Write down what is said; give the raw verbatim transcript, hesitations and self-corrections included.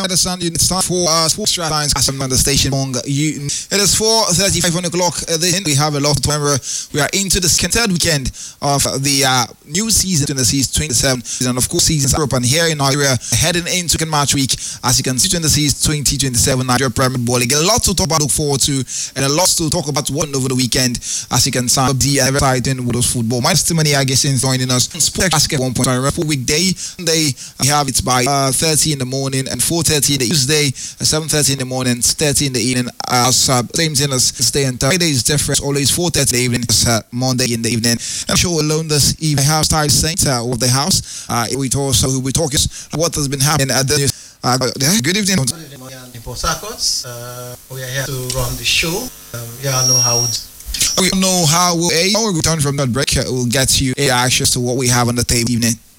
I understand it's time for uh, sports lines as I'm on the station on you. It is four thirty-five on the clock. Uh, then we have a lot to remember. We are into the third weekend of the uh, new season in the season twenty-seven, and of course seasons Europe and here in Nigeria heading into second match week as you can see in the season twenty twenty-seven Nigeria Premier Bowl League. A lot to talk about, look forward to, and a lot to talk about one over the weekend as you can sign up the exciting with football. My testimony, I guess, is joining us. Sports Basket one point five for weekday. Sunday we have it by uh, thirty in the morning and four thirty in the Tuesday, uh, seven thirty in the morning, thirty in the evening. As uh, same thing as Thursday and Friday is different. Always four thirty in the evening. Uh, Monday in the evening. I'm sure alone this evening. I have Style Saint uh, of the house. Uh, we also will be talking what has been happening at the news. Uh, good evening. Good evening, in Port Harcourt. Uh, we are here to run the show. Um, yeah, I know how. We know how we'll, a, when we return from that break, uh, we'll get you a access to what we have on the table evening.